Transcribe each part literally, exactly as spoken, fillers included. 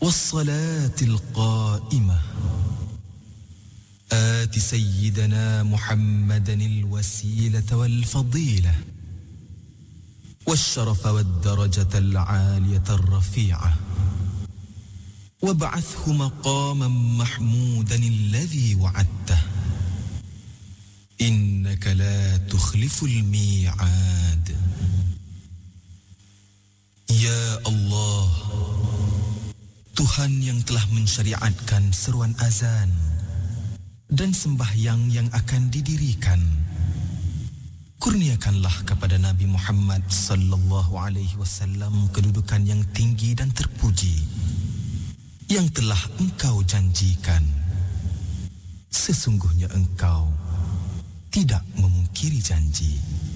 والصلاة القائمة آت سيدنا محمدا الوسيلة والفضيلة والشرف والدرجة العالية الرفيعة وابعثه مقاما محمودا الذي وعدته إنك لا تخلف الميعاد Ya Allah, Tuhan yang telah mensyariatkan seruan azan dan sembahyang yang akan didirikan, kurniakanlah kepada Nabi Muhammad sallallahu alaihi wasallam kedudukan yang tinggi dan terpuji yang telah engkau janjikan. Sesungguhnya engkau tidak memungkiri janji.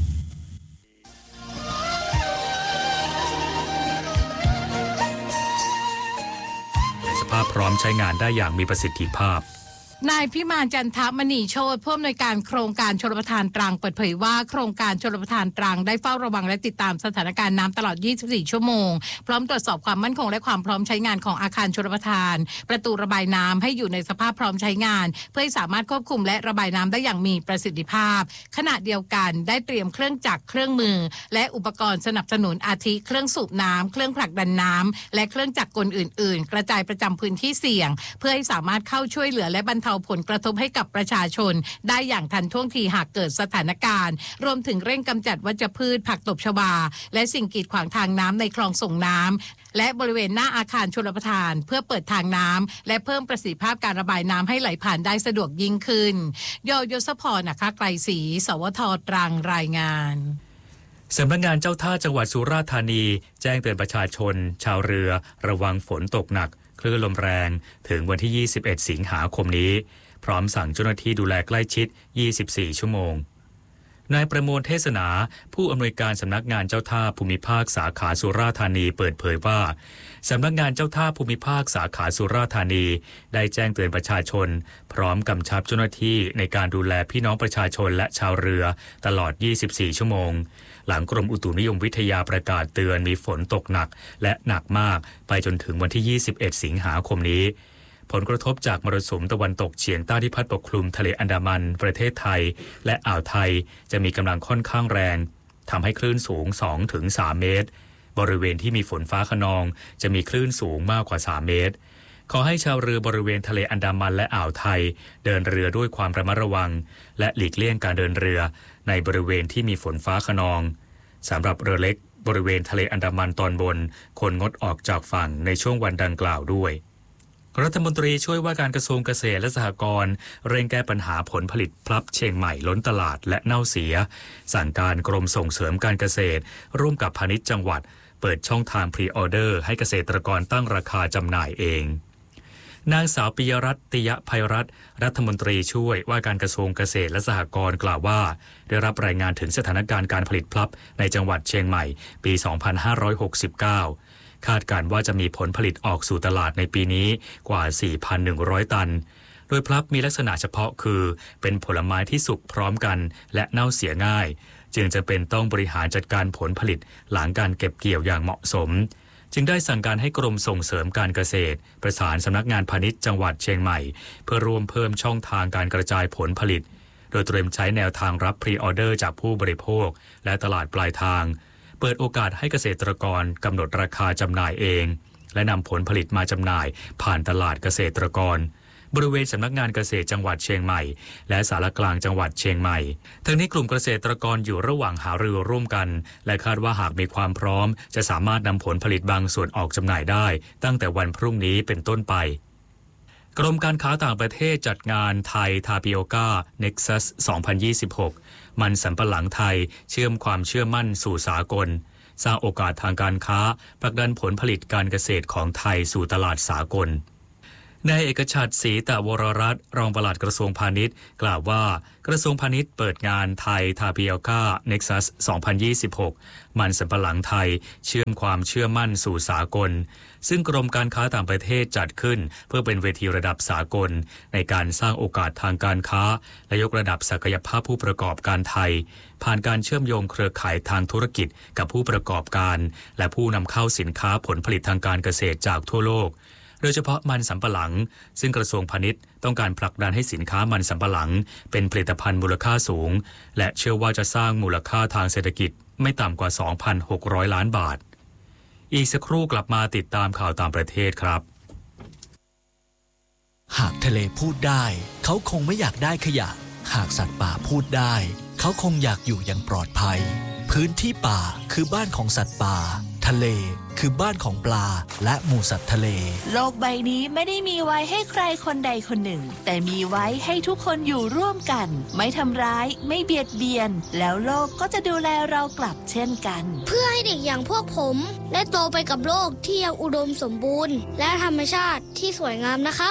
ภาพพร้อมใช้งานได้อย่างมีประสิทธิภาพนายพิมานจันทมณีโชติผู้อำนวยการโครงการชลประทานตรังเปิดเผยว่าโครงการชลประทานตรังได้เฝ้าระวังและติดตามสถานการณ์น้ำตลอดยี่สิบสี่ชั่วโมงพร้อมตรวจสอบความมั่นคงและความพร้อมใช้งานของอาคารชลประทานประตูระบายน้ำให้อยู่ในสภาพพร้อมใช้งานเพื่อให้สามารถควบคุมและระบายน้ำได้อย่างมีประสิทธิภาพขณะเดียวกันได้เตรียมเครื่องจักรเครื่องมือและอุปกรณ์สนับสนุนอาทิเครื่องสูบน้ำเครื่องผลักดันน้ำและเครื่องจักรกลอื่นๆกระจายประจำพื้นที่เสี่ยงเพื่อให้สามารถเข้าช่วยเหลือและบรรเทาผลกระทบให้กับประชาชนได้อย่างทันท่วงทีหากเกิดสถานการณ์รวมถึงเร่งกำจัดวัชพืชผักตบชวาและสิ่งกีดขวางทางน้ำในคลองส่งน้ำและบริเวณหน้าอาคารชลประทานเพื่อเปิดทางน้ำและเพิ่มประสิทธิภาพการระบายน้ำให้ไหลผ่านได้สะดวกยิ่งขึ้นยยศพรนะคะไกรศรีสวทตรังรายงานสำนักงานเจ้าท่าจังหวัดสุราษฎร์ธานีแจ้งเตือนประชาชนชาวเรือระวังฝนตกหนักคลื่นลมแรงถึงวันที่ยี่สิบเอ็ดสิงหาคมนี้พร้อมสั่งเจ้าหน้าที่ดูแลใกล้ชิดยี่สิบสี่ชั่วโมงนายประมวลเทศนาผู้อำนวยการสำนักงานเจ้าท่าภูมิภาคสาขาสุราษฎร์ธานีเปิดเผยว่าสำนักงานเจ้าท่าภูมิภาคสาขาสุราษฎร์ธานีได้แจ้งเตือนประชาชนพร้อมกำชับเจ้าหน้าที่ในการดูแลพี่น้องประชาชนและชาวเรือตลอดยี่สิบสี่ชั่วโมงหลังกรมอุตุนิยมวิทยาประกาศเตือนมีฝนตกหนักและหนักมากไปจนถึงวันที่ยี่สิบเอ็ดสิงหาคมนี้ผลกระทบจากมรสุมตะวันตกเฉียงใต้ที่พัดปกคลุมทะเลอันดามันประเทศไทยและอ่าวไทยจะมีกำลังค่อนข้างแรงทำให้คลื่นสูง สองถึงสาม เมตรบริเวณที่มีฝนฟ้าคะนองจะมีคลื่นสูงมากกว่าสามเมตรขอให้ชาวเรือบริเวณทะเลอันดามันและอ่าวไทยเดินเรือด้วยความระมัดระวังและหลีกเลี่ยงการเดินเรือในบริเวณที่มีฝนฟ้าคะนองสำหรับเรือเล็กบริเวณทะเลอันดามันตอนบนควรงดออกจากฝั่งในช่วงวันดังกล่าวด้วยรัฐมนตรีช่วยว่าการกระทรวงเกษตรและสหกรณ์เร่งแก้ปัญหาผลผลิตพลับเชียงใหม่ล้นตลาดและเน่าเสียสั่งการกรมส่งเสริมการเกษตรร่วมกับพาณิชย์จังหวัดเปิดช่องทางพรีออเดอร์ให้เกษตรกรตั้งราคาจำหน่ายเองนางสาวปิยรัตน์ ติยภัยรัตน์รัฐมนตรีช่วยว่าการกระทรวงเกษตรและสหกรณ์กล่าวว่าได้รับรายงานถึงสถานการณ์การผลิตพลับในจังหวัดเชียงใหม่ปีสองพันห้าร้อยหกสิบเก้าคาดการณ์ว่าจะมีผลผลิตออกสู่ตลาดในปีนี้กว่า สี่พันหนึ่งร้อย ตันโดยพลับมีลักษณะเฉพาะคือเป็นผลไม้ที่สุกพร้อมกันและเน่าเสียง่ายจึงจะเป็นต้องบริหารจัดการผลผลิตหลังการเก็บเกี่ยวอย่างเหมาะสมจึงได้สั่งการให้กรมส่งเสริมการเกษตรประสานสำนักงานพาณิชย์จังหวัดเชียงใหม่เพื่อร่วมเพิ่มช่องทางการกระจายผลผลิตโดยเตรียมใช้แนวทางรับพรีออเดอร์จากผู้บริโภคและตลาดปลายทางเปิดโอกาสให้เกษตรกรกำหนดราคาจำหน่ายเองและนำผลผลิตมาจำหน่ายผ่านตลาดเกษตรกรบริเวณสำนักงานเกษตรจังหวัดเชียงใหม่และสารกลางจังหวัดเชียงใหม่ทั้งนี้กลุ่มเกษตรกรอยู่ระหว่างหารือร่วมกันและคาดว่าหากมีความพร้อมจะสามารถนำผลผลิตบางส่วนออกจำหน่ายได้ตั้งแต่วันพรุ่งนี้เป็นต้นไปกรมการค้าต่างประเทศจัดงานไทยทาปิโอคา Nexus สองพันยี่สิบหกมันสำปะหลังไทยเชื่อมความเชื่อมั่นสู่สากลสร้างโอกาสทางการค้าผลักดันผลผลิตการเกษตรของไทยสู่ตลาดสากลนายเอกชัดศรีตะวรรัตน์รองปลัดกระทรวงพาณิชย์กล่าวว่ากระทรวงพาณิชย์เปิดงานไทยทาปิโอคา Nexus สองพันยี่สิบหกมันสำปะหลังไทยเชื่อมความเชื่อมั่นสู่สากลซึ่งกรมการค้าต่างประเทศจัดขึ้นเพื่อเป็นเวทีระดับสากลในการสร้างโอกาสทางการค้าและยกระดับศักยภาพผู้ประกอบการไทยผ่านการเชื่อมโยงเครือข่ายทางธุรกิจกับผู้ประกอบการและผู้นำเข้าสินค้าผลผลิตทางการเกษตรจากทั่วโลกดยเฉพาะมันสำปะหลังซึ่งกระทรวงพาณิชย์ต้องการผลักดันให้สินค้ามันสำปะหลังเป็นผลิตภัณฑ์มูลค่าสูงและเชื่อว่าจะสร้างมูลค่าทางเศรษฐกิจไม่ต่ำกว่า สองพันหกร้อย ล้านบาทอีกสักครู่กลับมาติดตามข่าวต่างประเทศครับหากทะเลพูดได้เขาคงไม่อยากได้ขยะหากสัตว์ป่าพูดได้เขาคงอยากอยู่อย่างปลอดภัยพื้นที่ป่าคือบ้านของสัตว์ป่าทะเลคือบ้านของปลาและหมู่สัตว์ทะเลโลกใบนี้ไม่ได้มีไว้ให้ใครคนใดคนหนึ่งแต่มีไว้ให้ทุกคนอยู่ร่วมกันไม่ทำร้ายไม่เบียดเบียนแล้วโลกก็จะดูแลเรากลับเช่นกันเพื่อให้เด็กอย่างพวกผมได้โตไปกับโลกที่ยังอุดมสมบูรณ์และธรรมชาติที่สวยงามนะครับ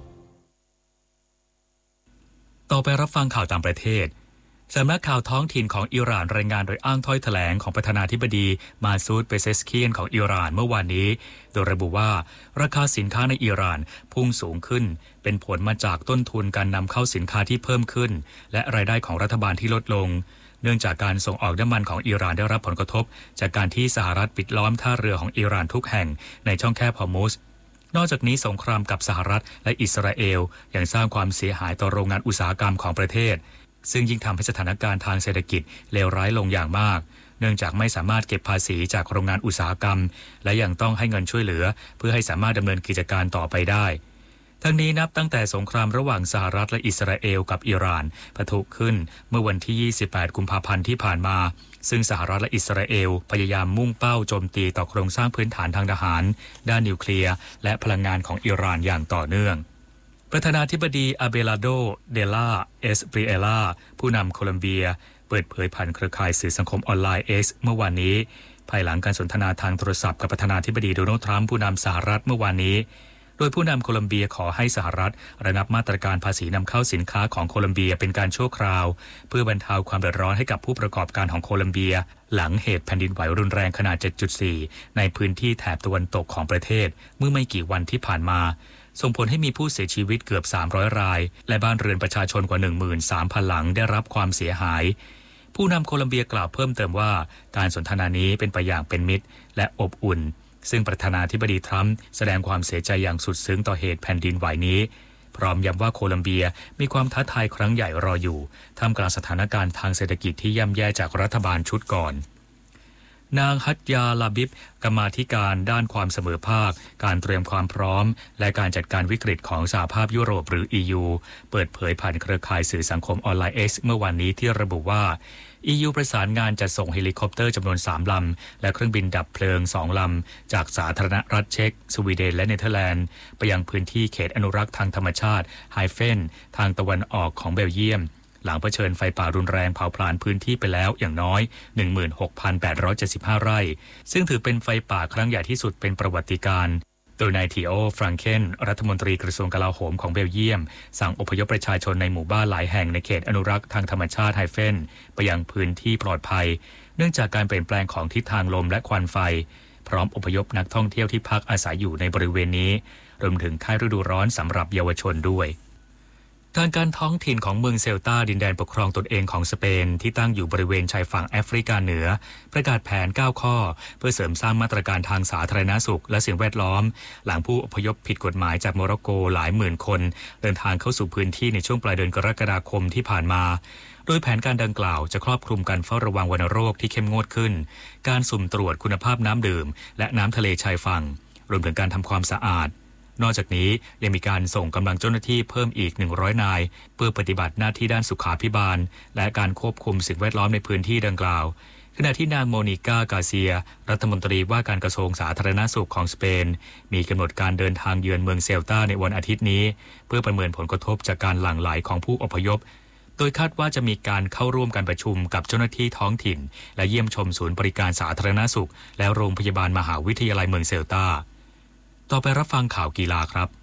ต่อไปรับฟังข่าวต่างประเทศสำนักข่าวท้องถิ่นของอิหร่านรายงานโดยอ้างถ้อยแถลงของประธานาธิบดีมาซูด เปเซสเคียนของอิหร่านเมื่อวานนี้โดยระบุว่าราคาสินค้าในอิหร่านพุ่งสูงขึ้นเป็นผลมาจากต้นทุนการนำเข้าสินค้าที่เพิ่มขึ้นและรายได้ของรัฐบาลที่ลดลงเนื่องจากการส่งออกน้ำมันของอิหร่านได้รับผลกระทบจากการที่สหรัฐปิดล้อมท่าเรือของอิหร่านทุกแห่งในช่องแคบฮอร์มุซนอกจากนี้สงครามกับสหรัฐและอิสราเอลยังสร้างความเสียหายต่อโรงงานอุตสาหกรรมของประเทศซึ่งยิ่งทำให้สถานการณ์ทางเศรษฐกิจเลวร้ายลงอย่างมากเนื่องจากไม่สามารถเก็บภาษีจากโรงงานอุตสาหกรรมและยังต้องให้เงินช่วยเหลือเพื่อให้สามารถดำเนินกิจการต่อไปได้ทั้งนี้นับตั้งแต่สงครามระหว่างสหรัฐและอิสราเอลกับอิหร่านปะทุขึ้นเมื่อวันที่ยี่สิบแปดกุมภาพันธ์ที่ผ่านมาซึ่งสหรัฐและอิสราเอลพยายามมุ่งเป้าโจมตีต่อโครงสร้างพื้นฐานทางทหารด้านนิวเคลียร์และพลังงานของอิหร่านอย่างต่อเนื่องประธานาธิบดีอาเบลาโด เดลา เอสปริเอลาผู้นำโคลัมเบียเปิดเผยผ่านเครือข่ายสื่อสังคมออนไลน์ X เมื่อวานนี้ภายหลังการสนทนาทางโทรศัพท์กับประธานาธิบดีโดนัลด์ทรัมป์ผู้นำสหรัฐเมื่อวานนี้โดยผู้นำโคลัมเบียขอให้สหรัฐระงับมาตรการภาษีนำเข้าสินค้าของโคลัมเบียเป็นการชั่วคราวเพื่อบรรเทาความเดือดร้อนให้กับผู้ประกอบการของโคลัมเบียหลังเหตุแผ่นดินไหวรุนแรงขนาด เจ็ดจุดสี่ ในพื้นที่แถบตะวันตกของประเทศเมื่อไม่กี่วันที่ผ่านมาส่งผลให้มีผู้เสียชีวิตเกือบสามร้อยรายและบ้านเรือนประชาชนกว่า หนึ่งหมื่นสามพัน หลังได้รับความเสียหายผู้นำโคลัมเบียกล่าวเพิ่มเติมว่าการสนทนานี้เป็นไปอย่างเป็นมิตรและอบอุ่นซึ่งประธานาธิบดีทรัมป์แสดงความเสียใจอย่างสุดซึ้งต่อเหตุแผ่นดินไหวนี้พร้อมย้ำว่าโคลัมเบียมีความท้าทายครั้งใหญ่รออยู่ท่ามกลางสถานการณ์ทางเศรษฐกิจที่ย่ำแย่จากรัฐบาลชุดก่อนนางฮัตยาลาบิบกรรมาธิการด้านความเสมอภาคการเตรียมความพร้อมและการจัดการวิกฤตของสหภาพยุโรปหรือ อี ยู เปิดเผยผ่านเครือข่ายสื่อสังคมออนไลน์ X เมื่อวันนี้ที่ระบุว่า อี ยู ประสานงานจัดส่งเฮลิคอปเตอร์จำนวนสามลำและเครื่องบินดับเพลิงสองลำจากสาธารณรัฐเช็กสวีเดนและเนเธอร์แลนด์ไปยังพื้นที่เขตอนุรักษ์ทางธรรมชาติไฮเฟนทางตะวันออกของเบลเยียมหลังเผชิญไฟป่ารุนแรงเผาผลาญพื้นที่ไปแล้วอย่างน้อย หนึ่งหมื่นหกพันแปดร้อยเจ็ดสิบห้า ไร่ซึ่งถือเป็นไฟป่าครั้งใหญ่ที่สุดเป็นประวัติการณ์โดยนายทีโอฟรังเคนรัฐมนตรีกระทรวงกลาโหมของเบลเยียมสั่งอพยพประชาชนในหมู่บ้านหลายแห่งในเขตอนุรักษ์ทางธรรมชาติไฮเฟนไปยังพื้นที่ปลอดภัยเนื่องจากการเปลี่ยนแปลงของทิศทางลมและควันไฟพร้อมอพยพนักท่องเที่ยวที่พักอาศัยอยู่ในบริเวณนี้รวมถึงค่ายฤดูร้อนสำหรับเยาวชนด้วยทางการท้องถิ่นของเมืองเซลตาดินแดนปกครองตนเองของสเปนที่ตั้งอยู่บริเวณชายฝั่งแอฟริกาเหนือประกาศแผนเก้าข้อเพื่อเสริมสร้างมาตรการทางสาธารณสุขและสิ่งแวดล้อมหลังผู้อพยพผิดกฎหมายจากโมร็อกโกหลายหมื่นคนเดินทางเข้าสู่พื้นที่ในช่วงปลายเดือนกรกฎาคมที่ผ่านมาโดยแผนการดังกล่าวจะครอบคลุมการเฝ้าระวังวัณโรคที่เข้มงวดขึ้นการสุ่มตรวจคุณภาพน้ำดื่มและน้ำทะเลชายฝั่งรวมถึงการทำความสะอาดนอกจากนี้ยังมีการส่งกำลังเจ้าหน้าที่เพิ่มอีกหนึ่งร้อยนายเพื่อปฏิบัติหน้าที่ด้านสุขาภิบาลและการควบคุมสิ่งแวดล้อมในพื้นที่ดังกล่าวขณะที่นางโมนิก้ากาเซียรัฐมนตรีว่าการกระทรวงสาธารณสุขของสเปนมีกำหนดการเดินทางเยือนเมืองเซลตาในวันอาทิตย์นี้เพื่อประเมินผลกระทบจากการหลั่งไหลของผู้อพยพโดยคาดว่าจะมีการเข้าร่วมการประชุมกับเจ้าหน้าที่ท้องถิ่นและเยี่ยมชมศูนย์บริการสาธารณสุขและโรงพยาบาลมหาวิทยาลัยเมืองเซลตาต่อไปรับฟังข่าวกีฬาครับ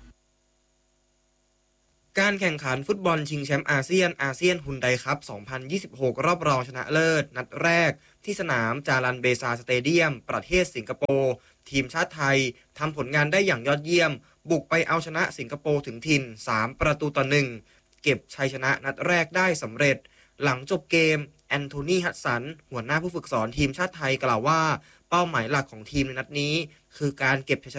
การแข่งขันฟุตบอลชิงแชมป์อาเซียนอาเซียนฮุนไดคัพ สองพันยี่สิบหก รอบรองชนะเลิศนัดแรกที่สนามจารันเบซาสเตเดียมประเทศสิงคโปร์ทีมชาติไทยทำผลงานได้อย่างยอดเยี่ยมบุกไปเอาชนะสิงคโปร์ถึงถิ่นสามประตูต่อหนึ่งเก็บชัยชนะนัดแรกได้สำเร็จหลังจบเกมแอนโทนีฮัตสันหัวหน้าผู้ฝึกสอนทีมชาติไทยกล่าวว่าเป้าหมายหลักของทีมในนัดนี้คือการเก็บชัยชนะ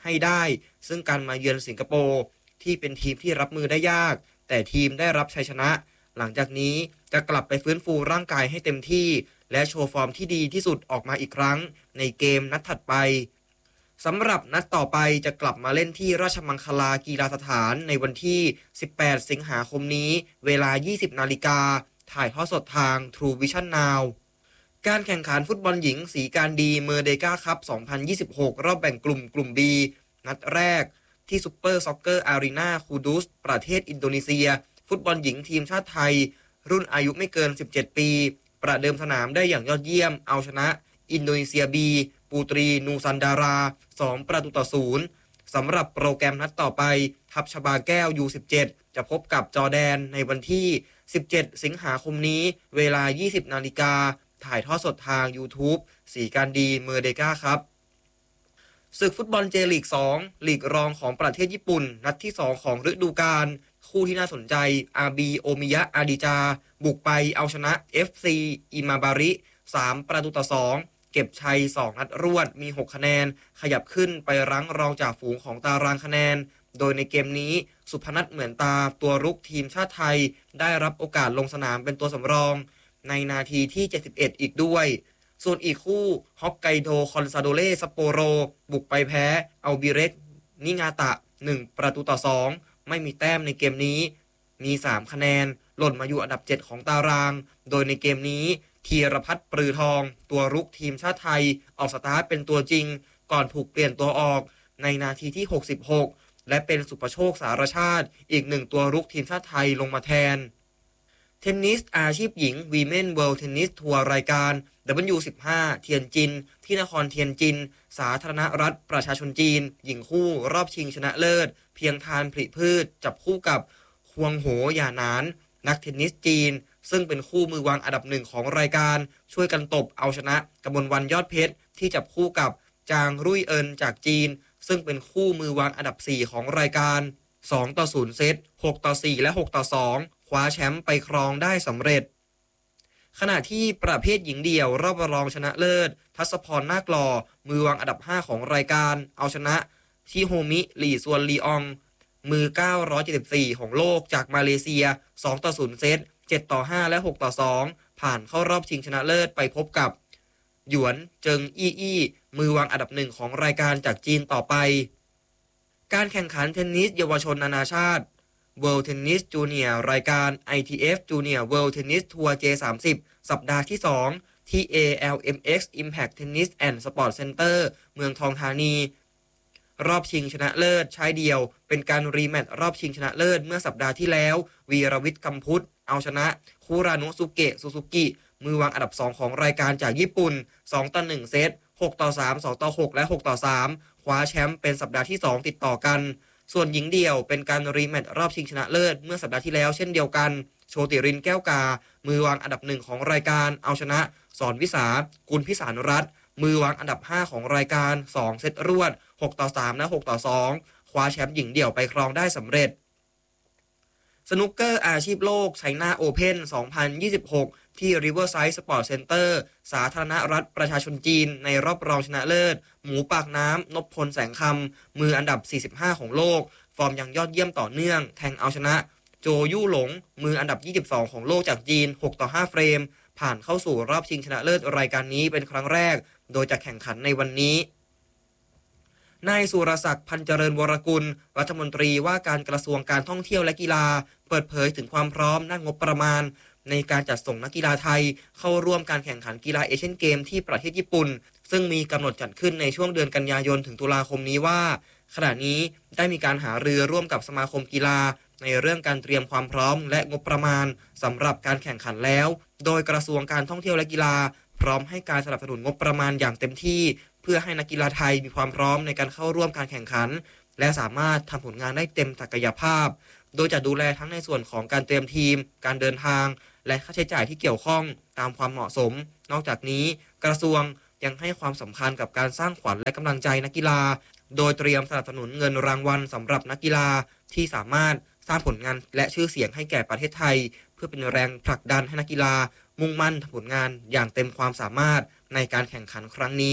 ให้ได้ซึ่งการมาเยือนสิงคโปร์ที่เป็นทีมที่รับมือได้ยากแต่ทีมได้รับชัยชนะหลังจากนี้จะกลับไปฟื้นฟูร่างกายให้เต็มที่และโชว์ฟอร์มที่ดีที่สุดออกมาอีกครั้งในเกมนัดถัดไปสำหรับนัดต่อไปจะกลับมาเล่นที่ราชมังคลากีฬาสถานในวันที่สิบแปดสิงหาคมนี้เวลา ยี่สิบนาฬิกาถ่ายทอดสดทาง True Vision Now การแข่งขันฟุตบอลหญิงสีการดีเมอร์เดกาคัพ สองพันยี่สิบหก รอบแบ่งกลุ่มกลุ่ม B นัดแรกที่ซุปเปอร์ซ็อกเกอร์อารีนาคูดุสประเทศอินโดนีเซียฟุตบอลหญิงทีมชาติไทยรุ่นอายุไม่เกินสิบเจ็ดปีประเดิมสนามได้อย่างยอดเยี่ยมเอาชนะอินโดนีเซีย B ปูตรีนูซันดาราสองประตูต่อศูนย์สำหรับโปรแกรมนัดต่อไปทัพชบาแก้ว ยู สิบเจ็ด จะพบกับจอร์แดนในวันที่สิบเจ็ดสิงหาคมนี้เวลา ยี่สิบนาฬิกาถ่ายทอดสดทาง YouTube สีการดีเมอร์เดกาครับศึกฟุตบอลเจลีกสองลีกรองของประเทศญี่ปุ่นนัดที่สองของฤดูกาลคู่ที่น่าสนใจ อาร์ บี โอมิยะอาดิจาบุกไปเอาชนะ เอฟ ซี อิมาบาริสามประตูต่อสองเก็บชัยสองนัดรวดมีหกคะแนนขยับขึ้นไปรั้งรองจ่าฝูงของตารางคะแนนโดยในเกมนี้สุพนัทเหมือนตาตัวรุกทีมชาติไทยได้รับโอกาสลงสนามเป็นตัวสำรองในนาทีที่เจ็ดสิบเอ็ดอีกด้วยส่วนอีกคู่ฮอกไกโดคอนซาโดเล่ซัปโปโรบุกไปแพ้อัลบิเรกนิงาตะหนึ่งประตูต่อสองไม่มีแต้มในเกมนี้มีสามคะแนนหล่นมาอยู่อันดับเจ็ดของตารางโดยในเกมนี้ธีรพัฒน์ปรือทองตัวรุกทีมชาติไทยออกสตาร์ทเป็นตัวจริงก่อนถูกเปลี่ยนตัวออกในนาทีที่หกสิบหกและเป็นสุภโชคสารชาติอีกหนึ่งตัวรุกทีมชาติไทยลงมาแทนเทนนิสอาชีพหญิง Women World Tennis Tour รายการ ดับเบิลยู สิบห้า เทียนจินที่นครเทียนจินสาธารณรัฐประชาชนจีนหญิงคู่รอบชิงชนะเลิศเพียงทานผลิพืชจับคู่กับฮวงโหหย่านานนักเทนนิสจีนซึ่งเป็นคู่มือวางอันดับหนึ่งของรายการช่วยกันตบเอาชนะกมลวรรณยอดเพชรที่จับคู่กับจางรุ่ยเอินจากจีนซึ่งเป็นคู่มือวางอันดับสี่ของรายการสองต่อศูนย์เซตหกต่อสี่และหกต่อสองคว้าแชมป์ไปครองได้สำเร็จขณะที่ประเภทหญิงเดี่ยวรอบรองชนะเลิศทัศพรนาคหล่อมือวางอันดับห้าของรายการเอาชนะชิโฮมิหลี่ซวนลีอองมือเก้าร้อยเจ็ดสิบสี่ของโลกจากมาเลเซียสองต่อศูนย์เซตเจ็ดต่อห้าและหกต่อสองผ่านเข้ารอบชิงชนะเลิศไปพบกับหยวนเจิงอี้อี้มือวางอันดับหนึ่งของรายการจากจีนต่อไปการแข่งขันเทนนิสเยาวชนนานาชาติ World Tennis Junior รายการ ไอ ที เอฟ Junior World Tennis Tour เจ สามสิบ สัปดาห์ที่สองที่ เอ แอล เอ็ม เอ็กซ์ Impact Tennis and Sport Center เมืองทองธานีรอบชิงชนะเลิศชายเดี่ยวเป็นการรีแมตช์รอบชิงชนะเลิศเมื่อสัปดาห์ที่แล้ววีรวิทย์กำพุทธเอาชนะคุรานุสุเกะซูซูกิมือวางอันดับสองของรายการจากญี่ปุ่นสองต่อหนึ่งเซตหกต่อสาม สองต่อหกและหกต่อสามคว้าแชมป์เป็นสัปดาห์ที่สองติดต่อกันส่วนหญิงเดี่ยวเป็นการรีแมตช์รอบชิงชนะเลิศเมื่อสัปดาห์ที่แล้วเช่นเดียวกันโชติรินแก้วกามือวางอันดับหนึ่งของรายการเอาชนะสอนวิสากุลพิสารรัตน์มือวางอันดับห้าของรายการสองเซตรวดหกต่อสามและหกต่อสองคว้าแชมป์หญิงเดี่ยวไปครองได้สำเร็จสนุกเกอร์อาชีพโลกไชน่าโอเพ่นสองพันยี่สิบหกที่ Riverside Sport Center สาธารณรัฐประชาชนจีนในรอบรองชนะเลิศหมูปากน้ำนพพลแสงคำมืออันดับสี่สิบห้าของโลกฟอร์มยังยอดเยี่ยมต่อเนื่องแทงเอาชนะโจยู่หลงมืออันดับยี่สิบสองของโลกจากจีนหกต่อห้าเฟรมผ่านเข้าสู่รอบชิงชนะเลิศรายการนี้เป็นครั้งแรกโดยจะแข่งขันในวันนี้นายสุรศักดิ์พันเจริญวรกุลรัฐมนตรีว่าการกระทรวงการท่องเที่ยวและกีฬาเปิดเผยถึงความพร้อมด้านงบประมาณในการจัดส่งนักกีฬาไทยเข้าร่วมการแข่งขันกีฬาเอเชียนเกมที่ประเทศญี่ปุ่นซึ่งมีกำหนดจัดขึ้นในช่วงเดือนกันยายนถึงตุลาคมนี้ว่าขณะนี้ได้มีการหารือร่วมกับสมาคมกีฬาในเรื่องการเตรียมความพร้อมและงบประมาณสำหรับการแข่งขันแล้วโดยกระทรวงการท่องเที่ยวและกีฬาพร้อมให้การสนับสนุนงบประมาณอย่างเต็มที่เพื่อให้นักกีฬาไทยมีความพร้อมในการเข้าร่วมการแข่งขันและสามารถทำผลงานได้เต็มศักยภาพโดยจะดูแลทั้งในส่วนของการเตรียมทีมการเดินทางและค่าใช้จ่ายที่เกี่ยวข้องตามความเหมาะสมนอกจากนี้กระทรวงยังให้ความสำคัญกับการสร้างขวัญและกำลังใจนักกีฬาโดยเตรียมสนับสนุนเงินรางวัลสำหรับนักกีฬาที่สามารถสร้างผลงานและชื่อเสียงให้แก่ประเทศไทยเพื่อเป็นแรงผลักดันให้นักกีฬามุ่งมั่นทำผลงานอย่างเต็มความสามารถในการแข่งขันครั้งนี้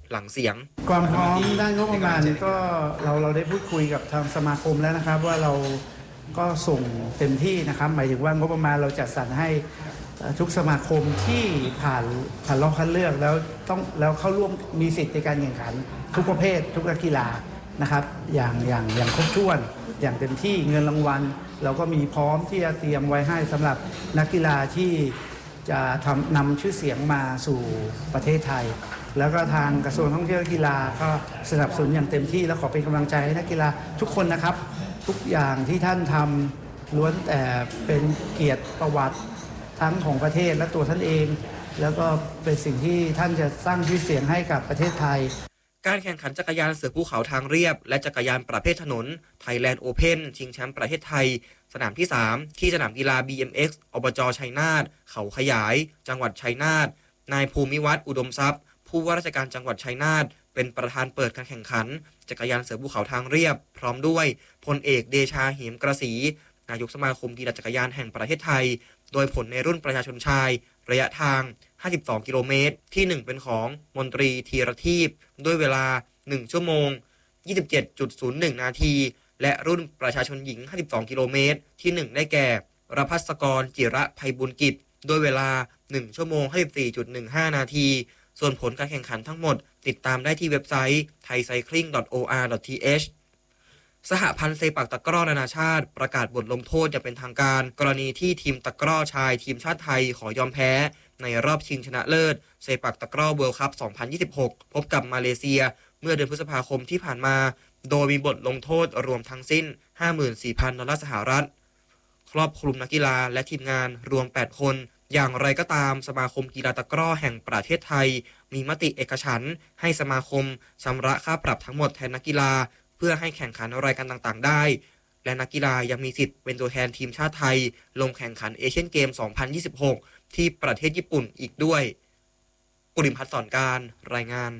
หลังเสียงความพร้อมด้านงบประมาณก็เราเราได้พูดคุยกับทางสมาคมแล้วนะครับว่าเราก็ส่งเต็มที่นะครับหมายถึงว่างบประมาณเราจัดสรรให้ทุกสมาคมที่ผ่านผ่านรอบคัดเลือกแล้วต้องแล้วเข้าร่วมมีสิทธิ์ในการแข่งขันทุกประเภททุกนักกีฬานะครับอย่างอย่างอย่างครบถ้วนอย่างเต็มที่เงินรางวัลเราก็มีพร้อมที่จะเตรียมไว้ให้สำหรับนักกีฬาที่จะทำนำชื่อเสียงมาสู่ประเทศไทยแล้วก็ทางกระทรวงท่องเที่ยวและกีฬาก็สนับสนุนอย่างเต็มที่และขอเป็นกำลังใจให้นักกีฬาทุกคนนะครับทุกอย่างที่ท่านทำล้วนแต่เป็นเกียรติประวัติทั้งของประเทศและตัวท่านเองแล้วก็เป็นสิ่งที่ท่านจะสร้างชื่อเสียงให้กับประเทศไทยการแข่งขันจักรยานเสือภูเขาทางเรียบและจักรยานประเภทถนน Thailand Open ชิงแชมป์ประเทศไทยสนามที่สามที่สนามกีฬา บี เอ็ม เอ็กซ์ อบจ.ชัยนาทเขาขยายจังหวัดชัยนาทนายภูมิวัฒน์อุดมทรัพย์ผู้ว่าราชการจังหวัดชัยนาทเป็นประธานเปิดการแข่งขันจักรยานเสือภูเขาทางเรียบพร้อมด้วยพลเอกเดชาเหมกระสีนายกสมาคมกีฬาจักรยานแห่งประเทศไทยโดยผลในรุ่นประชาชนชายระยะทางห้าสิบสองกิโลเมตรที่หนึ่งเป็นของมนตรีธีรทีพด้วยเวลาหนึ่งชั่วโมง ยี่สิบเจ็ดจุดศูนย์หนึ่ง นาทีและรุ่นประชาชนหญิงห้าสิบสองกิโลเมตรที่หนึ่งได้แก่รภัสกรจิระไพบุญกิจด้วยเวลาหนึ่งชั่วโมง ห้าสิบสี่จุดหนึ่งห้า นาทีส่วนผลการแข่งขันทั้งหมดติดตามได้ที่เว็บไซต์ ไทยไซคลิง ดอท โอ อาร์ ดอท ที เอช สหพันธ์เซปักตะกร้อนานาชาติประกาศบทลงโทษอย่างเป็นทางการกรณีที่ทีมตะกร้อชายทีมชาติไทยขอยอมแพ้ในรอบชิงชนะเลิศเซปักตะกร้อเวิลด์คัพ สองพันยี่สิบหก พบกับมาเลเซียเมื่อเดือนพฤษภาคมที่ผ่านมาโดยมีบทลงโทษรวมทั้งสิ้น ห้าหมื่นสี่พัน ดอลลาร์สหรัฐครอบคลุมนักกีฬาและทีมงานรวมแปดคนอย่างไรก็ตามสมาคมกีฬาตะกร้อแห่งประเทศไทยมีมติเอกฉันท์ให้สมาคมชำระค่าปรับทั้งหมดแทนนักกีฬาเพื่อให้แข่งขันรายการต่างๆได้และนักกีฬายังมีสิทธิ์เป็นตัวแทนทีมชาติไทยลงแข่งขันเอเชียนเกม สองพันยี่สิบหก ที่ประเทศญี่ปุ่นอีกด้วยกุลิมพัฒน์สอนการรายงาน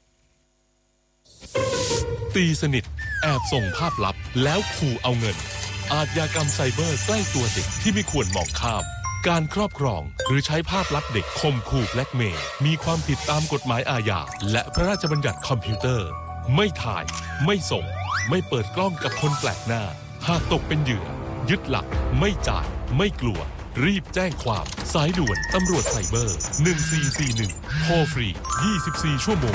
ตีสนิทแอบส่งภาพลับแล้วขู่เอาเงินอาชญากรรมไซเบอร์ใกล้ตัวเด็กที่ไม่ควรมองข้ามการครอบครองหรือใช้ภาพลับเด็กข่มขู่แบล็กเมย์มีความผิดตามกฎหมายอาญาและพระราชบัญญัติคอมพิวเตอร์ไม่ถ่ายไม่ส่งไม่เปิดกล้องกับคนแปลกหน้าหากตกเป็นเหยื่อยึดหลักไม่จ่ายไม่กลัวรีบแจ้งความสายด่วนตำรวจไซเบอร์หนึ่งสี่สี่หนึ่งโทรฟรียี่สิบสี่ชั่วโมง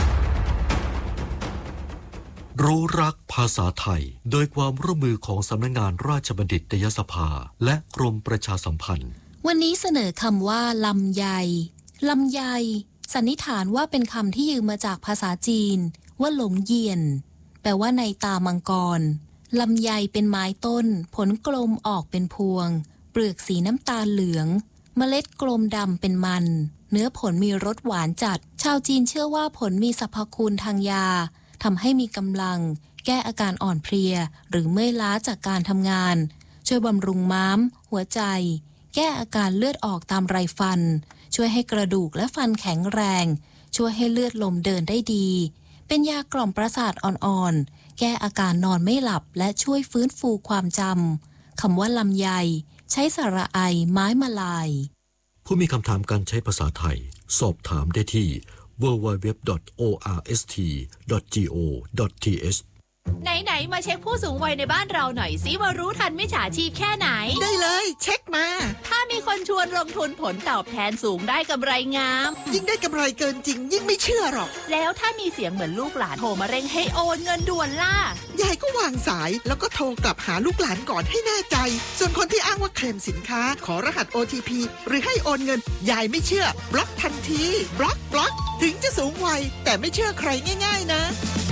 รู้รักภาษาไทยโดยความร่วมมือของสำนักงานราชบัณฑิตยสภาและกรมประชาสัมพันธ์วันนี้เสนอคำว่าลำไยลำไยสันนิษฐานว่าเป็นคำที่ยืมมาจากภาษาจีนว่าหลงเยียนแปลว่าในตามังกรลำไยเป็นไม้ต้นผลกลมออกเป็นพวงเปลือกสีน้ำตาลเหลืองเมล็ดกลมดำเป็นมันเนื้อผลมีรสหวานจัดชาวจีนเชื่อว่าผลมีสรรพคุณทางยาทำให้มีกำลังแก้อาการอ่อนเพลียหรือเมื่อยล้าจากการทำงานช่วยบำรุงม้ามหัวใจแก้อาการเลือดออกตามไรฟันช่วยให้กระดูกและฟันแข็งแรงช่วยให้เลือดลมเดินได้ดีเป็นยากล่อมประสาทอ่อนๆแก้อาการนอนไม่หลับและช่วยฟื้นฟูความจำคำว่าลำไยใช้สระไอไม้มาลายผู้มีคำถามการใช้ภาษาไทยสอบถามได้ที่ ดับเบิลยู ดับเบิลยู ดับเบิลยู ดอท โอ อาร์ เอส ที ดอท จี โอ ดอท ที เอชไหนๆมาเช็คผู้สูงวัยในบ้านเราหน่อยสิว่ารู้ทันมิจฉาชีพแค่ไหนได้เลยเช็คมาถ้ามีคนชวนลงทุนผลตอบแทนสูงได้กำไรงามยิ่งได้กำไรเกินจริงยิ่งไม่เชื่อหรอกแล้วถ้ามีเสียงเหมือนลูกหลานโทรมาเร่งให้โอนเงินด่วนล่ะยายก็วางสายแล้วก็โทรกลับหาลูกหลานก่อนให้แน่ใจส่วนคนที่อ้างว่าเคลมสินค้าขอรหัส โอ ที พี หรือให้โอนเงินยายไม่เชื่อบล็อกทันทีบล็อกบล็อกถึงจะสูงวัยแต่ไม่เชื่อใครง่ายๆนะ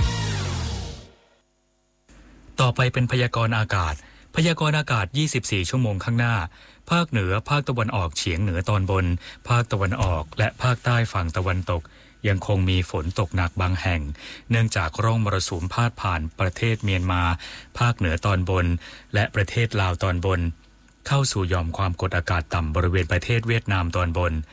ต่อไปเป็นพยากรณ์อากาศพยากรณ์อากาศยี่สิบสี่ชั่วโมงข้างหน้าภาคเหนือภาคตะวันออกเฉียงเหนือตอนบนภาคตะวันออกและภาคใต้ฝั่งตะวันตกยังคงมีฝนตกหนักบางแห่งเนื่องจากร่องมรสุมพาดผ่านประเทศเมียนมาภาคเหนือตอนบนและประเทศลาวตอนบนเข้าสู่หย่อมความกดอากาศต่ำบริเวณประเทศเวียดนามตอนบน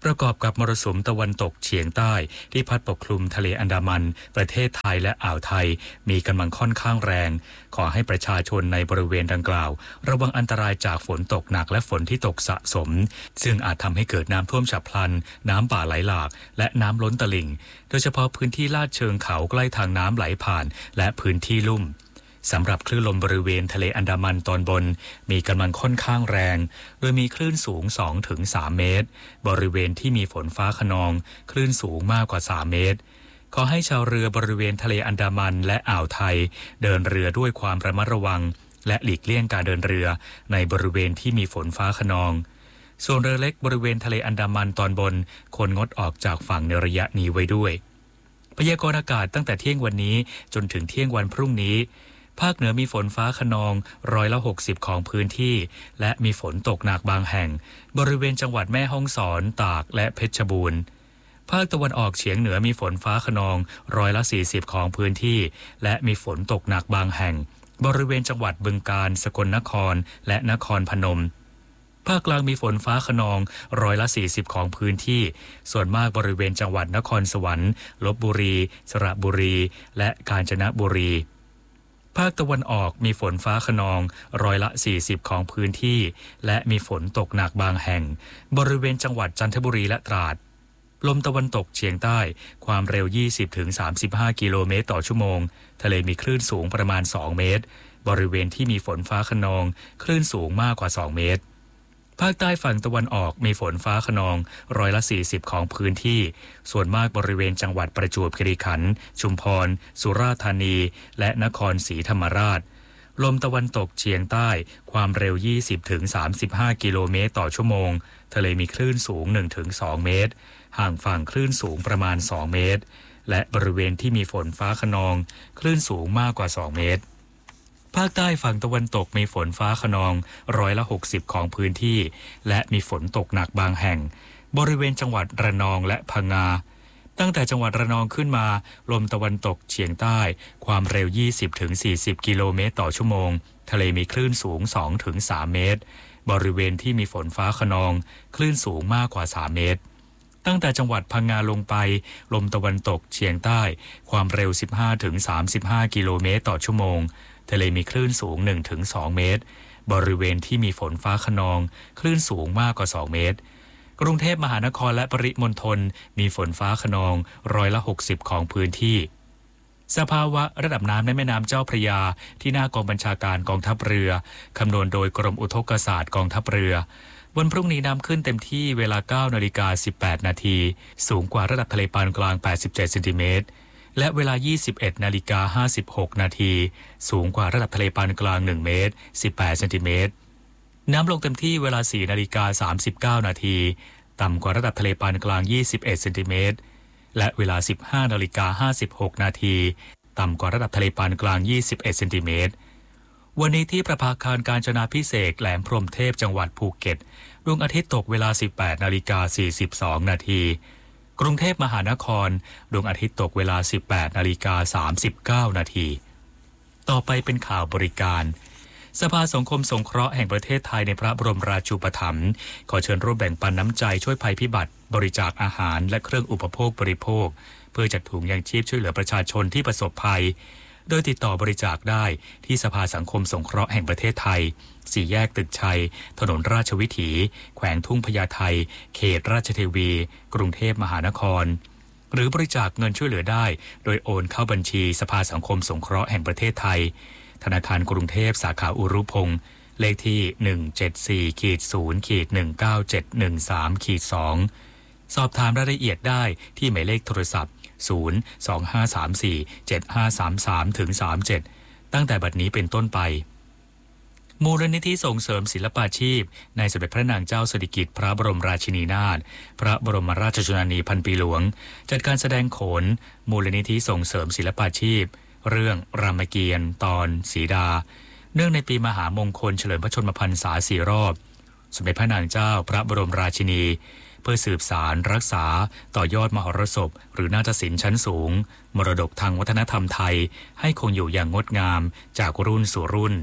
ประกอบกับมรสุมตะวันตกเฉียงใต้ที่พัดปกคลุมทะเลอันดามันประเทศไทยและอ่าวไทยมีกำลังค่อนข้างแรงขอให้ประชาชนในบริเวณดังกล่าวระวังอันตรายจากฝนตกหนักและฝนที่ตกสะสมซึ่งอาจทำให้เกิดน้ำท่วมฉับพลันน้ำป่าไหลหลากและน้ำล้นตลิ่งโดยเฉพาะพื้นที่ลาดเชิงเขาใกล้ทางน้ำไหลผ่านและพื้นที่ลุ่มสำหรับคลื่นลมบริเวณทะเลอันดามันตอนบนมีกำลังค่อนข้างแรงโดยมีคลื่นสูง สองถึงสาม เมตรบริเวณที่มีฝนฟ้าคะนองคลื่นสูงมากกว่าสามเมตรขอให้ชาวเรือบริเวณทะเลอันดามันและอ่าวไทยเดินเรือด้วยความระมัดระวังและหลีกเลี่ยงการเดินเรือในบริเวณที่มีฝนฟ้าคะนองส่วนเรือเล็กบริเวณทะเลอันดามันตอนบนควรงดออกจากฝั่งในระยะนี้ไว้ด้วยพยากรณ์อากาศตั้งแต่เที่ยงวันนี้จนถึงเที่ยงวันพรุ่งนี้ภาคเหนือมีฝนฟ้าคะนองร้อยละหกสิบของพื้นที่และมีฝนตกหนักบางแห่งบริเวณจังหวัดแม่ฮ่องสอนตากและเพชรบูรณ์ภาคตะวันออกเฉียงเหนือมีฝนฟ้าคะนองร้อยละสี่สิบของพื้นที่และมีฝนตกหนักบางแห่งบริเวณจังหวัดบึงกาฬสกลนครและนครพนมภาคกลางมีฝนฟ้าคะนองร้อยละสี่สิบของพื้นที่ส่วนมากบริเวณจังหวัดนครสวรรค์ลพบุรีสระบุรีและกาญจนบุรีภาคตะวันออกมีฝนฟ้าคะนองร้อยละสี่สิบของพื้นที่และมีฝนตกหนักบางแห่งบริเวณจังหวัดจันทบุรีและตราดลมตะวันตกเฉียงใต้ความเร็ว ยี่สิบถึงสามสิบห้า กิโลเมตรต่อชั่วโมงทะเลมีคลื่นสูงประมาณสองเมตรบริเวณที่มีฝนฟ้าคะนองคลื่นสูงมากกว่าสองเมตรภาคใต้ฝั่งตะวันออกมีฝนฟ้าคะนองร้อยละสี่สิบของพื้นที่ส่วนมากบริเวณจังหวัดประจวบคีรีขันธ์ชุมพรสุราษฎร์ธานีและนครศรีธรรมราชลมตะวันตกเฉียงใต้ความเร็ว ยี่สิบถึงสามสิบห้า กิโลเมตรต่อชั่วโมงทะเลมีคลื่นสูง หนึ่งถึงสอง เมตรห่างฝั่งคลื่นสูงประมาณสองเมตรและบริเวณที่มีฝนฟ้าคะนองคลื่นสูงมากกว่าสองเมตรภาคใต้ฝั่งตะวันตกมีฝนฟ้าคะนองร้อยละหกสิบของพื้นที่และมีฝนตกหนักบางแห่งบริเวณจังหวัดระนองและพังงาตั้งแต่จังหวัดระนองขึ้นมาลมตะวันตกเฉียงใต้ความเร็ว ยี่สิบถึงสี่สิบ กิโลเมตรต่อชั่วโมงทะเลมีคลื่นสูง สองถึงสาม เมตรบริเวณที่มีฝนฟ้าคะนองคลื่นสูงมากกว่าสามเมตรตั้งแต่จังหวัดพังงาลงไปลมตะวันตกเฉียงใต้ความเร็ว สิบห้าถึงสามสิบห้า กิโลเมตรต่อชั่วโมงทะเลมีคลื่นสูง หนึ่งถึงสอง เมตรบริเวณที่มีฝนฟ้าคะนองคลื่นสูงมากกว่าสองเมตรกรุงเทพมหานครและปริมณฑลมีฝนฟ้าคะนองร้อยละหกสิบของพื้นที่สภาวะระดับน้ำในแม่น้ำเจ้าพระยาที่หน้ากองบัญชาการกองทัพเรือคำนวณโดยกรมอุทกศาสตร์กองทัพเรือวันพรุ่งนี้น้ำขึ้นเต็มที่เวลา เก้านาฬิกาสิบแปดนาทีสูงกว่าระดับทะเลปานกลางแปดสิบเจ็ดเซนติเมตรและเวลา ยี่สิบเอ็ดนาฬิกาห้าสิบหกนาทีสูงกว่าระดับทะเลปานกลางหนึ่งเมตรสิบแปดเซนติเมตรน้ำลงเต็มที่เวลา สี่นาฬิกาสามสิบเก้านาทีต่ำกว่าระดับทะเลปานกลางยี่สิบเอ็ดเซนติเมตรและเวลา สิบห้านาฬิกาห้าสิบหกนาทีต่ำกว่าระดับทะเลปานกลางยี่สิบเอ็ดเซนติเมตรวันนี้ที่ประภาคารกาญจนาภิเษกแหลมพรหมเทพจังหวัดภูเก็ตดวงอาทิตย์ตกเวลา สิบแปดนาฬิกาสี่สิบสองนาทีกรุงเทพมหานครดวงอาทิตย์ตกเวลา สิบแปดนาฬิกาสามสิบเก้านาทีต่อไปเป็นข่าวบริการสภาสังคมสงเคราะห์แห่งประเทศไทยในพระบรมราชูปถัมภ์ขอเชิญร่วมแบ่งปันน้ำใจช่วยภัยพิบัติบริจาคอาหารและเครื่องอุปโภคบริโภคเพื่อจัดถุงยังชีพช่วยเหลือประชาชนที่ประสบภัยโดยติดต่อบริจาคได้ที่สภาสังคมสงเคราะห์แห่งประเทศไทยสี่แยกตึกชัยถนนราชวิถีแขวงทุ่งพญาไทเขตราชเทวีกรุงเทพมหานครหรือบริจาคเงินช่วยเหลือได้โดยโอนเข้าบัญชีสภาสังคมสงเคราะห์แห่งประเทศไทยธนาคารกรุงเทพสาขาอุรุพงษ์เลขที่ หนึ่ง เจ็ด สี่ ศูนย์ หนึ่ง เก้า เจ็ด หนึ่ง สาม สอง สอบถามรายละเอียดได้ที่หมายเลขโทรศัพท์ศูนย์ สอง ห้า สาม สี่ เจ็ด ห้า สาม สาม สาม เจ็ดตั้งแต่บัดนี้เป็นต้นไปมูลนิธิส่งเสริมศิลปาชีพในสมเด็จพระนางเจ้าสิริกิติ์พระบรมราชินีนาถพระบรมราชชนนีพันปีหลวงจัดการแสดงโขนมูลนิธิส่งเสริมศิลปาชีพเรื่องรามเกียรติ์ตอนสีดาเนื่องในปีมหามงคลเฉลิมพระชนมพรรษาสี่รอบสมเด็จพระนางเจ้าพระบรมราชินีเพื่อสืบสารรักษาต่อยอดมหรสพหรือนาฏศิลป์ชั้นสูงมรดกทางวัฒนธรรมไทยให้คงอยู่อย่างงดงามจากรุ่นสู่รุ่น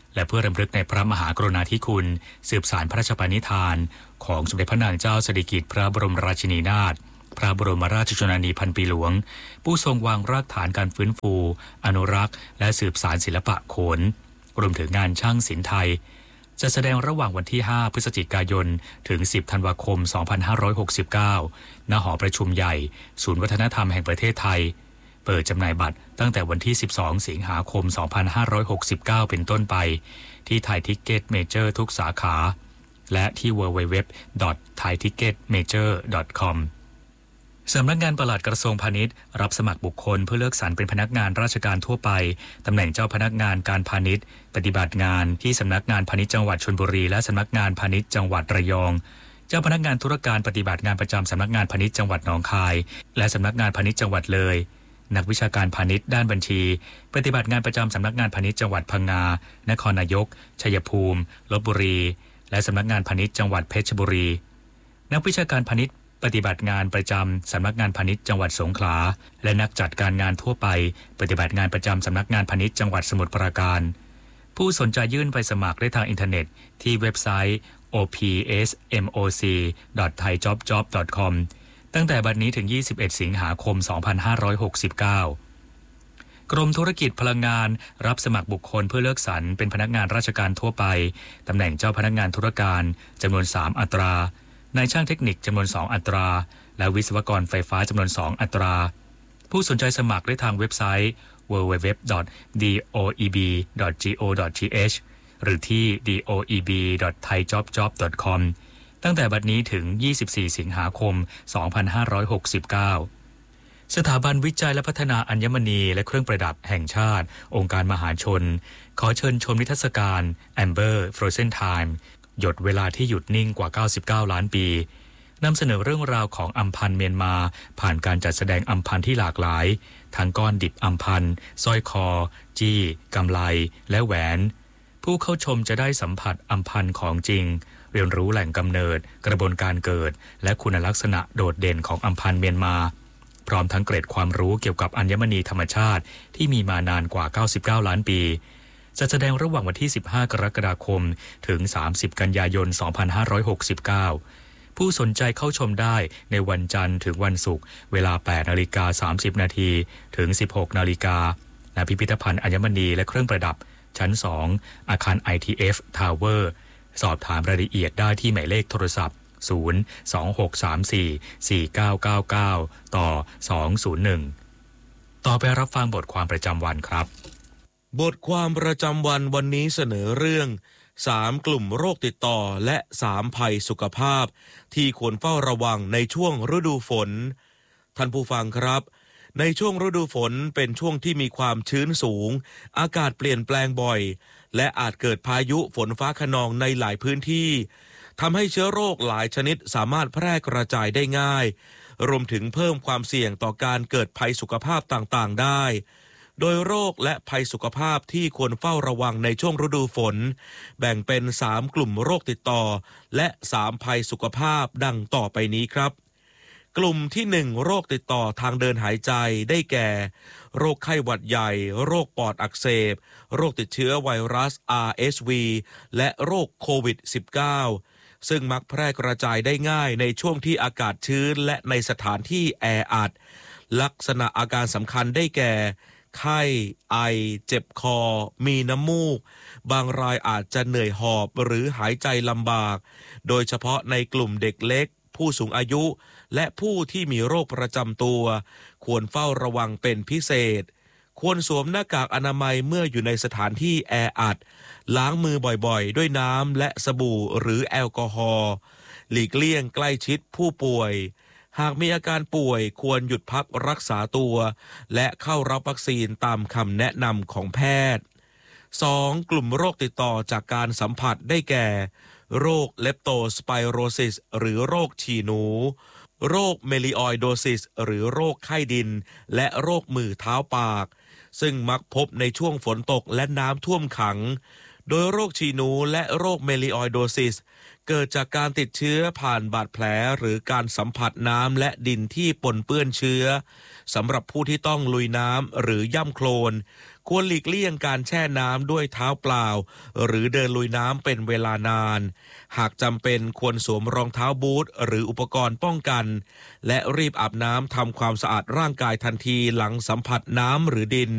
และเพื่อรำลึกในพระมหากรุณาธิคุณสืบสานพระราชปณิธานของสมเด็จพระนางเจ้าสิริกิติ์พระบรมราชินีนาถพระบรมราชชนนีพันปีหลวงผู้ทรงวางรากฐานการฟื้นฟูอนุรักษ์และสืบสานศิลปะโขนรวมถึงงานช่างศิลป์ไทยจะแสดงระหว่างวันที่ห้าพฤศจิกายนถึงสิบธันวาคมสองพันห้าร้อยหกสิบเก้าณหอประชุมใหญ่ศูนย์วัฒนธรรมแห่งประเทศไทยเปิดจำหน่ายบัตรตั้งแต่วันที่สิบสองสิงหาคมสองพันห้าร้อยหกสิบเก้าเป็นต้นไปที่ไทยทิกเก็ตเมเจอร์ทุกสาขาและที่ ดับเบิลยู ดับเบิลยู ดับเบิลยู ดอท ไทยทิกเก็ตเมเจอร์ ดอท คอม สำนักงานปลัดกระทรวงพาณิชย์รับสมัครบุคคลเพื่อเลือกสรรเป็นพนักงานราชการทั่วไปตำแหน่งเจ้าพนักงานการพาณิชย์ปฏิบัติงานที่สำนักงานพาณิชย์จังหวัดชลบุรีและสำนักงานพาณิชย์จังหวัดระยองเจ้าพนักงานธุรการปฏิบัติงานประจำสำนักงานพาณิชย์จังหวัดหนองคายและสำนักงานพาณิชย์จังหวัดเลยนักวิชาการพาณิชย์ด้านบัญชีปฏิบัติงานประจำสำนักงานพาณิชย์จังหวัดพังงานครนายกชัยภูมิลพบุรีและสำนักงานพาณิชย์จังหวัดเพชรบุรีนักวิชาการพาณิชย์ปฏิบัติงานประจำสำนักงานพาณิชย์จังหวัดสงขลาและนักจัดการงานทั่วไปปฏิบัติงานประจำสำนักงานพาณิชย์จังหวัดสมุทรปราการผู้สนใจยื่นไปสมัครได้ทางอินเทอร์เน็ตที่เว็บไซต์ โอ พี เอส เอ็ม โอ ซี ดอท ไทยจ็อบจ็อบ ดอท คอม ตั้งแต่บัดนี้ถึงยี่สิบเอ็ดสิงหาคมสองพันห้าร้อยหกสิบเก้ากรมธุรกิจพลังงานรับสมัครบุคคลเพื่อเลือกสรรเป็นพนักงานราชการทั่วไปตำแหน่งเจ้าพนักงานธุรการจำนวนสามอัตรานายช่างเทคนิคจำนวนสองอัตราและวิศวกรไฟฟ้าจำนวนสองอัตราผู้สนใจสมัครได้ทางเว็บไซต์ ดับเบิลยู ดับเบิลยู ดับเบิลยู ดอท ดี โอ อี บี ดอท จี โอ ดอท ที เอช หรือที่ ดี โอ อี บี ดอท ไทยจ็อบจ็อบ ดอท คอม ตั้งแต่บัดนี้ถึงยี่สิบสี่สิงหาคมสองพันห้าร้อยหกสิบเก้าสถาบันวิจัยและพัฒนาอัญมณีและเครื่องประดับแห่งชาติองค์การมหาชนขอเชิญชมนิทรรศการ Amber Frozen Time หยดเวลาที่หยุดนิ่งกว่าเก้าสิบเก้าล้านปีนำเสนอเรื่องราวของอัมพันธ์เมียนมาผ่านการจัดแสดงอัมพันธ์ที่หลากหลายทั้งก้อนดิบอัมพันธ์สร้อยคอจี้กำไลและแหวนผู้เข้าชมจะได้สัมผัสอัมพันธ์ของจริงเรียนรู้แหล่งกำเนิดกระบวนการเกิดและคุณลักษณะโดดเด่นของอัมพันธ์เมียนมาพร้อมทั้งเกร็ดความรู้เกี่ยวกับอัญมณีธรรมชาติที่มีมานานกว่าเก้าสิบเก้าล้านปีจะแสดงระหว่างวันที่สิบห้ากรกฎาคมถึงสามสิบกันยายนสองพันห้าร้อยหกสิบเก้าผู้สนใจเข้าชมได้ในวันจันทร์ถึงวันศุกร์เวลา แปดนาฬิกาสามสิบนาทีถึง สิบหกนาฬิกาณพิพิธภัณฑ์อัญมณีและเครื่องประดับชั้นสองอาคาร ไอ ที เอฟ Tower สอบถามรายละเอียดได้ที่หมายเลขโทรศัพท์ศูนย์ สอง หก สาม สี่ สี่ เก้า เก้า เก้า ต่อ สอง ศูนย์ หนึ่ง ต่อไปรับฟังบทความประจำวันครับบทความประจำวันวันนี้เสนอเรื่องสามกลุ่มโรคติดต่อและสามภัยสุขภาพที่ควรเฝ้าระวังในช่วงฤดูฝนท่านผู้ฟังครับในช่วงฤดูฝนเป็นช่วงที่มีความชื้นสูงอากาศเปลี่ยนแปลงบ่อยและอาจเกิดพายุฝนฟ้าคะนองในหลายพื้นที่ทำให้เชื้อโรคหลายชนิดสามารถแพร่กระจายได้ง่ายรวมถึงเพิ่มความเสี่ยงต่อการเกิดภัยสุขภาพต่างๆได้โดยโรคและภัยสุขภาพที่ควรเฝ้าระวังในช่วงฤดูฝนแบ่งเป็นสามกลุ่มโรคติดต่อและสามภัยสุขภาพดังต่อไปนี้ครับกลุ่มที่หนึ่งโรคติดต่อทางเดินหายใจได้แก่โรคไข้หวัดใหญ่โรคปอดอักเสบโรคติดเชื้อไวรัส อาร์ เอส วี และโรคโควิด สิบเก้า ซึ่งมักแพร่กระจายได้ง่ายในช่วงที่อากาศชื้นและในสถานที่แออัดลักษณะอาการสำคัญได้แก่ไข้ไอเจ็บคอมีน้ำมูกบางรายอาจจะเหนื่อยหอบหรือหายใจลำบากโดยเฉพาะในกลุ่มเด็กเล็กผู้สูงอายุและผู้ที่มีโรคประจำตัวควรเฝ้าระวังเป็นพิเศษควรสวมหน้ากากอนามัยเมื่ออยู่ในสถานที่แออัดล้างมือบ่อยๆด้วยน้ำและสบู่หรือแอลกอฮอล์หลีกเลี่ยงใกล้ชิดผู้ป่วยหากมีอาการป่วยควรหยุดพักรักษาตัวและเข้ารับวัคซีนตามคำแนะนำของแพทย์ สอง กลุ่มโรคติดต่อจากการสัมผัสได้แก่โรคเลปโตสไปโรซิสหรือโรคฉี่หนูโรคเมลิออยโดซิสหรือโรคไข้ดินและโรคมือเท้าปากซึ่งมักพบในช่วงฝนตกและน้ำท่วมขังโดยโรคฉี่หนูและโรคเมลิออยโดซิสเกิดจากการติดเชื้อผ่านบาดแผลหรือการสัมผัสน้ำและดินที่ปนเปื้อนเชื้อสำหรับผู้ที่ต้องลุยน้ำหรือย่ำโคลนควรหลีกเลี่ยงการแช่น้ำด้วยเท้าเปล่าหรือเดินลุยน้ำเป็นเวลานานหากจำเป็นควรสวมรองเท้าบูทหรืออุปกรณ์ป้องกันและรีบอาบน้ำทำความสะอาดร่างกายทันทีหลังสัมผัสน้ำหรือดิน